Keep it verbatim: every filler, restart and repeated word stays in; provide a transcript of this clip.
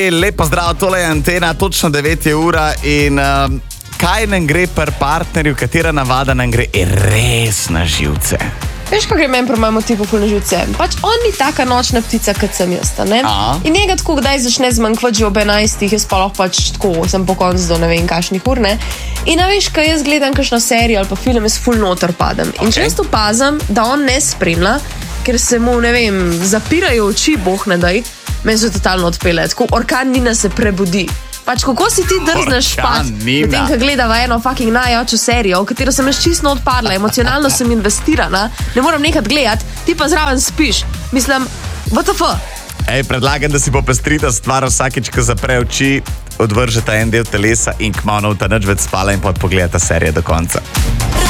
Lepo zdrav, tole je Antena, točno devet je ura in uh, kaj nam gre pri partnerju, katera navada nam gre res na živce? Veš, kaj gre meni pri mojemu tipu ful na živce? Pač on ni taka nočna ptica, kot sem jaz, ne? A? In njega tako kdaj začne zmanjkvati že ob enajstih, jaz pa lahko pač tako, sem po koncu do ne vem kašnih ur, ne? In a veš, kaj jaz gledam kakšno serijo ali pa film, jaz ful noter padem. In Okay. često opazim, da on ne spremlja, ker se mu, ne vem, zapirajo oči, boh ne daj, meni se totalno odpele, tako orkan Nina se prebudi. Pač kako si ti drzneš Orkan spati, Nina. medtem ko gledava eno fucking najjačo serijo, v katero sem jaz čisto odpadla, emocionalno sem investirana, ne moram nekaj gledati, ti pa zraven spiš. Mislim, what the fuck? Ej, predlagam, da si popestrita stvar vsakič, ko zapre oči, odvržeta en del telesa in kmalo ta nič več spala in pot pogledata serijo do konca.